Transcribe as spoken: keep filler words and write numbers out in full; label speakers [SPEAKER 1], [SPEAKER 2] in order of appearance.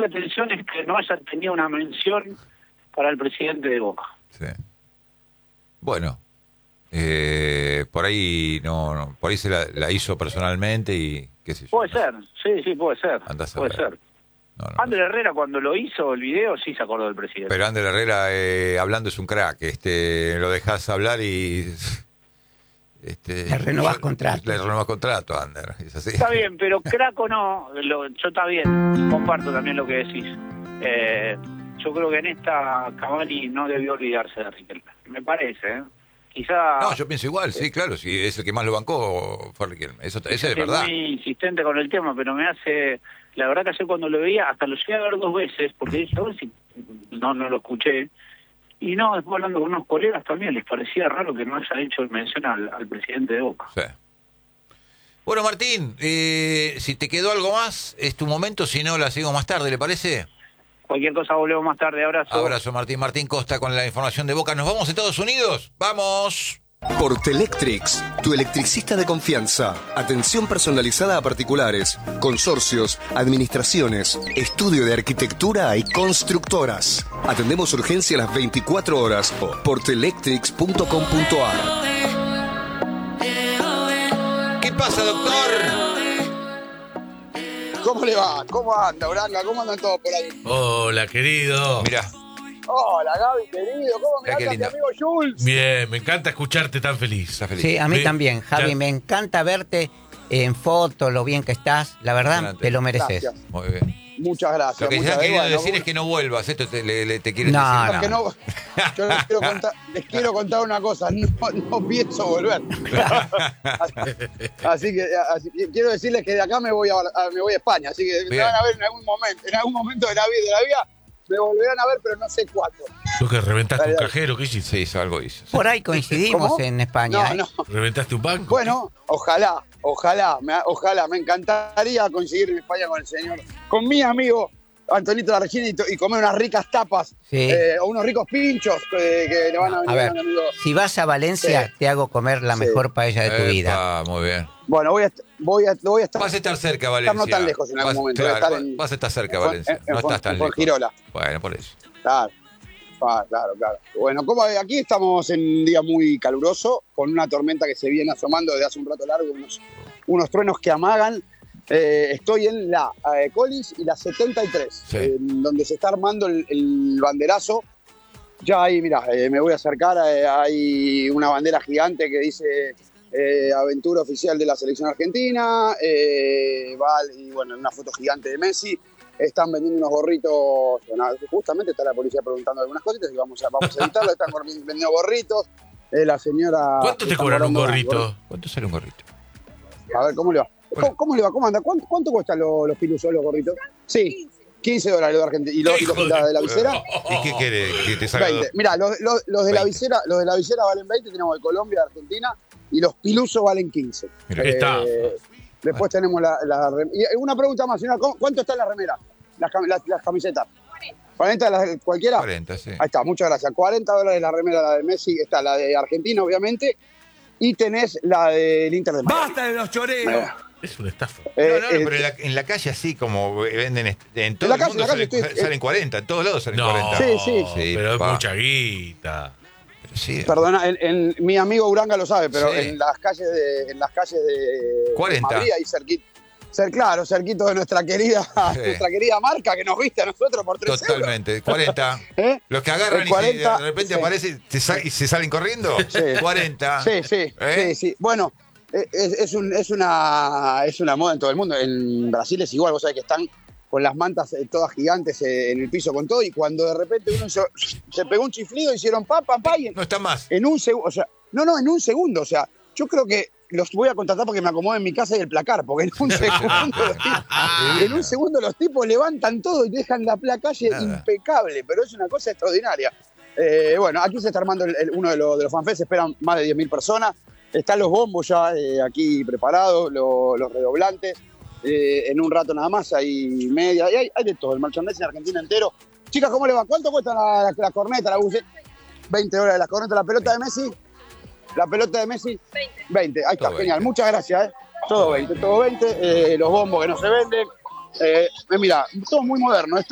[SPEAKER 1] la atención es que no haya tenido una mención para el presidente de Boca.
[SPEAKER 2] Sí. Bueno, eh, por ahí no, no, por ahí se la, la hizo personalmente y qué sé yo.
[SPEAKER 1] Puede ser, sí, sí, puede ser.
[SPEAKER 2] Andás a
[SPEAKER 1] puede
[SPEAKER 2] ver.
[SPEAKER 1] ser.
[SPEAKER 2] No, no,
[SPEAKER 1] Ander Herrera cuando lo hizo el video sí se acordó del presidente.
[SPEAKER 2] Pero Ander Herrera eh, hablando es un crack, este, lo dejás hablar y este,
[SPEAKER 3] Le renovás
[SPEAKER 2] yo,
[SPEAKER 3] contrato.
[SPEAKER 2] Le renovás contrato, Ander, es así.
[SPEAKER 1] Está bien, pero crack o no, lo, yo está bien, comparto también lo que decís. Eh, yo creo que en esta Cavani no debió olvidarse de Riquelme, me parece, ¿eh? Quizá...
[SPEAKER 2] No, yo pienso igual, sí, claro, si es el que más lo bancó fue Riquelme, eso, eso es
[SPEAKER 1] Soy
[SPEAKER 2] verdad.
[SPEAKER 1] muy insistente con el tema, pero me hace... La verdad que ayer cuando lo veía, hasta lo llegué a ver dos veces, porque dije, a ver si no, no lo escuché. Y no, después hablando con unos colegas también, les parecía raro que no haya hecho mención al, al presidente de Boca.
[SPEAKER 2] Sí. Bueno, Martín, eh, si te quedó algo más, es tu momento, si no la sigo más tarde, ¿le parece?
[SPEAKER 1] Cualquier cosa volvemos más tarde, abrazo.
[SPEAKER 2] Abrazo, Martín. Martín Costa con la información de Boca. ¿Nos vamos a Estados Unidos? ¡Vamos!
[SPEAKER 4] Portelectrics, tu electricista de confianza. Atención personalizada a particulares, consorcios, administraciones, estudio de arquitectura y constructoras. Atendemos urgencia a las veinticuatro horas. portelectrics punto com punto a r.
[SPEAKER 2] ¿Qué pasa, doctor?
[SPEAKER 5] ¿Cómo le va? ¿Cómo anda, Uranga? ¿Cómo andan todos por ahí?
[SPEAKER 6] Hola, querido.
[SPEAKER 2] Mirá.
[SPEAKER 5] Hola, Gaby, querido. ¿Cómo me
[SPEAKER 2] Mirá qué
[SPEAKER 5] anda mi
[SPEAKER 2] lindo.
[SPEAKER 5] amigo Jules?
[SPEAKER 6] Bien, me encanta escucharte tan feliz.
[SPEAKER 2] Está feliz.
[SPEAKER 3] Sí, a mí
[SPEAKER 6] Me-
[SPEAKER 3] también, Javi.
[SPEAKER 6] ya-
[SPEAKER 3] Me encanta verte en foto, lo bien que estás. La verdad,
[SPEAKER 2] Impresionante.
[SPEAKER 3] te lo mereces.
[SPEAKER 5] Gracias.
[SPEAKER 2] Muy bien.
[SPEAKER 5] Muchas gracias.
[SPEAKER 2] Lo que
[SPEAKER 5] muchas
[SPEAKER 2] están queriendo
[SPEAKER 5] gracias.
[SPEAKER 2] decir
[SPEAKER 5] Bueno,
[SPEAKER 2] es que no vuelvas. Esto te, le, le- te quieren
[SPEAKER 3] No,
[SPEAKER 2] decir.
[SPEAKER 3] no.
[SPEAKER 5] que no, yo les quiero, contar, les quiero contar una cosa, no, no pienso volver. así que así, quiero decirles que de acá me voy a, a- me voy a España, así que me
[SPEAKER 2] Bien.
[SPEAKER 5] van a ver en algún momento, en algún momento de la vida, de la vida me volverán a ver, pero no sé cuándo.
[SPEAKER 6] ¿Tú que reventaste
[SPEAKER 5] Dale,
[SPEAKER 6] un
[SPEAKER 5] dale.
[SPEAKER 6] cajero? ¿Qué hiciste?
[SPEAKER 2] Sí, hizo algo hizo.
[SPEAKER 3] Por ahí coincidimos
[SPEAKER 5] ¿Cómo?
[SPEAKER 3] en España.
[SPEAKER 5] No,
[SPEAKER 3] ¿eh?
[SPEAKER 5] no.
[SPEAKER 6] ¿Reventaste un banco?
[SPEAKER 5] Bueno, ojalá, ojalá, me, ojalá, me encantaría conseguir en España con el señor, con mi amigo Antonito Largini y, to- y comer unas ricas tapas
[SPEAKER 3] Sí.
[SPEAKER 5] eh, o unos ricos pinchos eh, que le van a venir
[SPEAKER 3] A ver,
[SPEAKER 5] a mi amigo.
[SPEAKER 3] si vas a Valencia,
[SPEAKER 5] Sí.
[SPEAKER 3] te hago comer la
[SPEAKER 5] Sí.
[SPEAKER 3] mejor paella de tu vida.
[SPEAKER 2] Epa, muy bien.
[SPEAKER 5] Bueno, voy a, est- voy a, voy a estar.
[SPEAKER 2] Vas a estar cerca,
[SPEAKER 5] estar
[SPEAKER 2] Valencia.
[SPEAKER 5] no tan lejos en algún
[SPEAKER 2] Vas-
[SPEAKER 5] momento, voy a
[SPEAKER 2] claro,
[SPEAKER 5] estar en-
[SPEAKER 2] vas a estar cerca,
[SPEAKER 5] en-
[SPEAKER 2] Valencia.
[SPEAKER 5] en-
[SPEAKER 2] No
[SPEAKER 5] en-
[SPEAKER 2] estás tan
[SPEAKER 5] en
[SPEAKER 2] lejos.
[SPEAKER 5] Fuengirola.
[SPEAKER 2] Bueno, por eso.
[SPEAKER 5] Claro, ah, claro, claro. Bueno, como aquí estamos en un día muy caluroso, con una tormenta que se viene asomando desde hace un rato largo, unos, unos truenos que amagan. Eh, estoy en la eh, Collins y la setenta y tres,
[SPEAKER 2] Sí.
[SPEAKER 5] eh, donde se está armando el, el banderazo. Ya ahí, mira, eh, me voy a acercar, eh, hay una bandera gigante que dice eh, aventura oficial de la selección argentina, eh, va, y bueno, una foto gigante de Messi. Están vendiendo unos gorritos, bueno, justamente está la policía preguntando algunas cositas y vamos a, vamos a evitarlo, están vendiendo gorritos. Eh, la señora...
[SPEAKER 6] ¿Cuánto te
[SPEAKER 5] están
[SPEAKER 6] cobran un
[SPEAKER 5] cobrando
[SPEAKER 6] gorrito?
[SPEAKER 2] ¿Cuánto sale un gorrito?
[SPEAKER 5] A ver, ¿cómo le va?
[SPEAKER 2] Bueno.
[SPEAKER 5] ¿Cómo, cómo le va? ¿Cómo anda? ¿Cuánto, cuánto cuestan los, los pilusos, los gorritos? Sí, quince dólares los argentinos. ¿Y los, y los
[SPEAKER 6] Hijo
[SPEAKER 5] la
[SPEAKER 6] de-
[SPEAKER 5] de la visera?
[SPEAKER 2] ¿Y qué quiere? ¿Que te salga?
[SPEAKER 5] veinte. Mira, los, los, los de la
[SPEAKER 2] veinte.
[SPEAKER 5] visera, los de la visera valen veinte, tenemos de Colombia, de Argentina, y los pilusos valen quince.
[SPEAKER 2] Mira.
[SPEAKER 6] Qué estafa.
[SPEAKER 5] Después tenemos la, la rem- y una pregunta más, señora, ¿cu- ¿cuánto está la remera? Las, cam- las, las camisetas. ¿cuarenta las- cualquiera?
[SPEAKER 2] cuarenta, sí.
[SPEAKER 5] Ahí está, muchas gracias. cuarenta dólares la remera, la de Messi, está la de Argentina, obviamente, y tenés la del Inter de Miami.
[SPEAKER 7] ¡Basta de los choreros!
[SPEAKER 5] Eh,
[SPEAKER 6] Es una estafa.
[SPEAKER 5] eh,
[SPEAKER 2] no, no, no,
[SPEAKER 5] eh,
[SPEAKER 2] pero en la, en la calle así como venden est- en todo
[SPEAKER 5] la
[SPEAKER 2] el
[SPEAKER 5] calle,
[SPEAKER 2] mundo
[SPEAKER 5] en la calle
[SPEAKER 2] salen,
[SPEAKER 5] estoy-
[SPEAKER 2] salen cuarenta, en todos lados salen
[SPEAKER 6] No,
[SPEAKER 2] cuarenta.
[SPEAKER 5] Sí, sí.
[SPEAKER 2] Sí,
[SPEAKER 6] pero es
[SPEAKER 2] pa.
[SPEAKER 6] mucha guita.
[SPEAKER 2] Pero sí,
[SPEAKER 5] Perdona, en, en- mi amigo Uranga lo sabe, pero
[SPEAKER 2] Sí.
[SPEAKER 5] en las calles de en las calles de
[SPEAKER 2] cuarenta.
[SPEAKER 5] Madrid, ahí cerquita, ser claro, cerquito de nuestra querida
[SPEAKER 2] Sí.
[SPEAKER 5] nuestra querida marca que nos viste a nosotros por tres
[SPEAKER 2] totalmente. cuarenta.
[SPEAKER 5] euros. ¿Eh?
[SPEAKER 2] Los que agarran
[SPEAKER 5] El
[SPEAKER 2] y
[SPEAKER 5] cuarenta,
[SPEAKER 2] se- de repente
[SPEAKER 5] sí.
[SPEAKER 2] aparecen y se, y se salen corriendo.
[SPEAKER 5] Sí.
[SPEAKER 2] cuarenta.
[SPEAKER 5] Sí, sí,
[SPEAKER 2] ¿Eh?
[SPEAKER 5] sí, sí. Bueno, eh, es, es, un- es una es una moda en todo el mundo. En Brasil es igual, vos sabés que están con las mantas eh, todas gigantes eh, en el piso con todo, y cuando de repente uno se, se pegó un chiflido, hicieron pa, pa, pa, y en,
[SPEAKER 2] No está más.
[SPEAKER 5] en un segundo, o sea, no, no, en un segundo, o sea, yo creo que los voy a contratar porque me acomodo en mi casa y el placar, porque en un segundo, los tipos, en un segundo los tipos levantan todo y dejan la placa calle
[SPEAKER 2] Nada.
[SPEAKER 5] impecable, pero es una cosa extraordinaria. Eh, bueno, aquí se está armando el- el- uno de los, de los fanfests, esperan más de diez mil personas, están los bombos ya eh, aquí preparados, lo- los redoblantes, eh, en un rato nada más hay media, y hay, hay de todo, el merchandising argentino entero. Chicas, ¿cómo le va? ¿Cuánto cuesta la, la, la corneta, la buceta? veinte dólares la corneta, la pelota de Messi. La pelota de Messi, veinte. Ahí está,
[SPEAKER 2] Todo
[SPEAKER 5] genial.
[SPEAKER 2] veinte.
[SPEAKER 5] Muchas gracias, ¿eh? Todo veinte, todo veinte. Eh, los bombos que no se venden. Eh, mira, todo muy moderno.